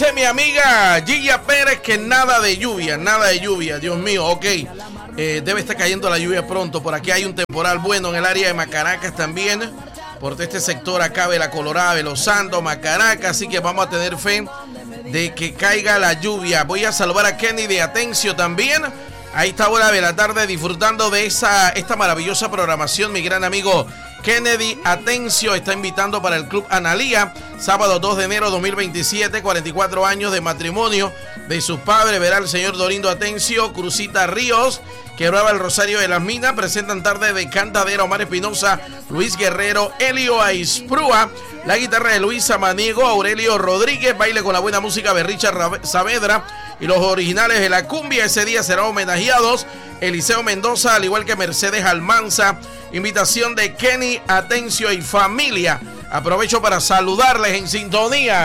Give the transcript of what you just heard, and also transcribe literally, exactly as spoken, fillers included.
Dice mi amiga Gilla Pérez que nada de lluvia, nada de lluvia, Dios mío, ok. Eh, debe estar cayendo la lluvia pronto. Por aquí hay un temporal bueno en el área de Macaracas también. Por este sector acá de la Colorada, de Los Santos, Macaracas. Así que vamos a tener fe de que caiga la lluvia. Voy a saludar a Kenny de Atencio también. A esta hora de la tarde disfrutando de esa, esta maravillosa programación. Mi gran amigo Kennedy Atencio está invitando para el Club Analía. Sábado dos de enero de dos mil veintisiete, cuarenta y cuatro años de matrimonio de sus padres. Verá el señor Dorindo Atencio, Cruzita Ríos, Quebraba el Rosario de las Minas. Presentan tarde de cantadera Omar Espinosa, Luis Guerrero, Elio Aisprúa. La guitarra de Luisa Maniego, Aurelio Rodríguez. Baile con la buena música de Richard Saavedra. Y los originales de la cumbia ese día serán homenajeados. Eliseo Mendoza, al igual que Mercedes Almanza. Invitación de Kenny Atencio y familia. Aprovecho para saludarles en sintonía.